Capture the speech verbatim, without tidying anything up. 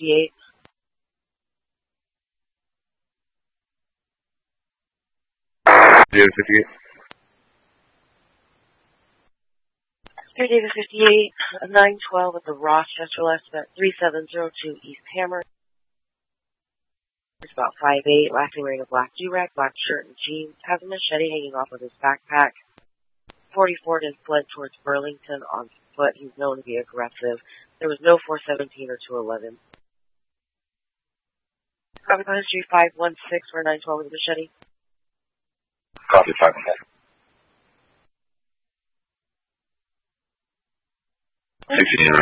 fifty-eight. David fifty-eight. Three David fifty-eight, nine twelve at the Rochester Estimate, three seven zero two East Hammer. He's about five eight, lastly wearing a black do-rag, black shirt and jeans, has a machete hanging off of his backpack. forty-four and fled towards Burlington on foot. He's known to be aggressive. There was no four seventeen or two eleven. Copy on history five one six for nine twelve with a machete. Copy five one six. sixteen